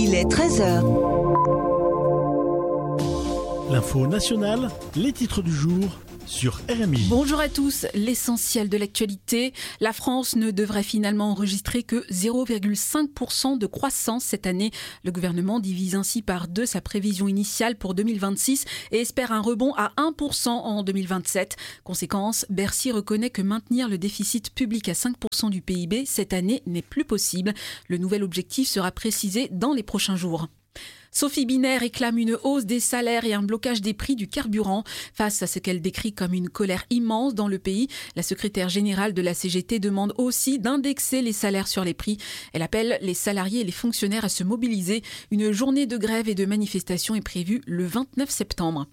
Il est 13h. L'info nationale, les titres du jour sur RMI. Bonjour à tous, l'essentiel de l'actualité. La France ne devrait finalement enregistrer que 0,5% de croissance cette année. Le gouvernement divise ainsi par 2 sa prévision initiale pour 2026 et espère un rebond à 1% en 2027. Conséquence, Bercy reconnaît que maintenir le déficit public à 5% du PIB cette année n'est plus possible. Le nouvel objectif sera précisé dans les prochains jours. Sophie Binet réclame une hausse des salaires et un blocage des prix du carburant. Face à ce qu'elle décrit comme une colère immense dans le pays, la secrétaire générale de la CGT demande aussi d'indexer les salaires sur les prix. Elle appelle les salariés et les fonctionnaires à se mobiliser. Une journée de grève et de manifestation est prévue le 29 septembre.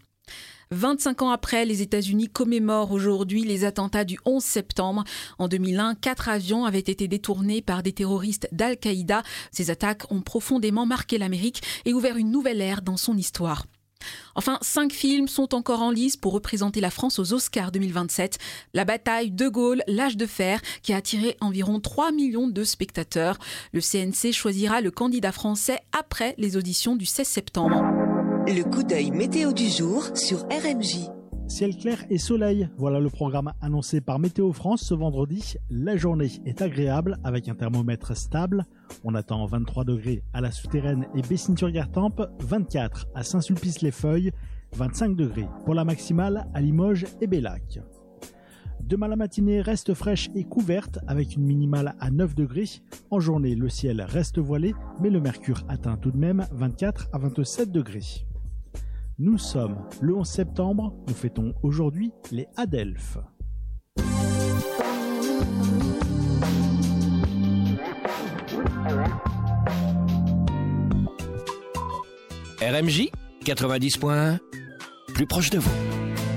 25 ans après, les États-Unis commémorent aujourd'hui les attentats du 11 septembre. En 2001, 4 avions avaient été détournés par des terroristes d'Al-Qaïda. Ces attaques ont profondément marqué l'Amérique et ouvert une nouvelle ère dans son histoire. Enfin, 5 films sont encore en lice pour représenter la France aux Oscars 2027. La bataille de Gaulle, l'âge de fer, qui a attiré environ 3 millions de spectateurs. Le CNC choisira le candidat français après les auditions du 16 septembre. Le coup d'œil météo du jour sur RMJ. Ciel clair et soleil, voilà le programme annoncé par Météo France ce vendredi. La journée est agréable avec un thermomètre stable. On attend 23 degrés à la Souterraine et Bessines-sur-Gartempe, 24 à Saint-Sulpice-les-Feuilles, 25 degrés pour la maximale à Limoges et Bellac. Demain la matinée reste fraîche et couverte avec une minimale à 9 degrés. En journée, le ciel reste voilé, mais le mercure atteint tout de même 24 à 27 degrés. Nous sommes le 11 septembre, nous fêtons aujourd'hui les Adelphes. RMJ 90.1, plus proche de vous.